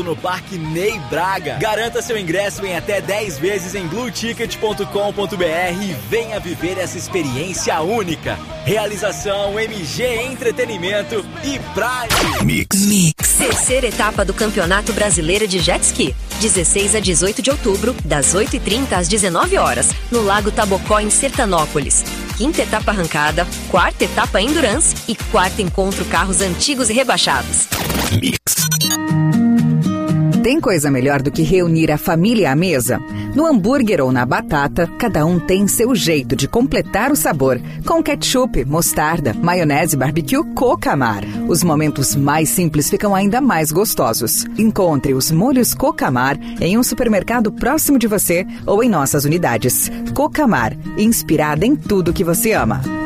no Parque Ney Braga. Garanta seu ingresso em até 10 vezes em blueticket.com.br e venha viver essa experiência única. Realização MG Entretenimento e Prime. Mix. Terceira etapa do Campeonato Brasileiro de Jet Ski. 16 a 18 de outubro, das 8h30 às 19 horas, no Lago Tabocó, em Sertanópolis. Quinta etapa arrancada, quarta etapa Endurance e quarto encontro carros antigos e rebaixados. Mix. Tem coisa melhor do que reunir a família à mesa? No hambúrguer ou na batata, cada um tem seu jeito de completar o sabor. Com ketchup, mostarda, maionese, barbecue, Cocamar. Os momentos mais simples ficam ainda mais gostosos. Encontre os molhos Cocamar em um supermercado próximo de você ou em nossas unidades. Cocamar, inspirada em tudo que você ama.